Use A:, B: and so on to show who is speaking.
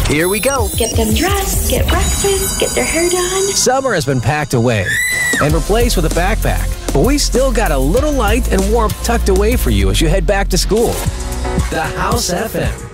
A: Here we go.
B: Get them dressed, get breakfast, get their hair done.
A: Summer has been packed away and replaced with a backpack, but we still got a little light and warmth tucked away for you as you head back to school. The House FM.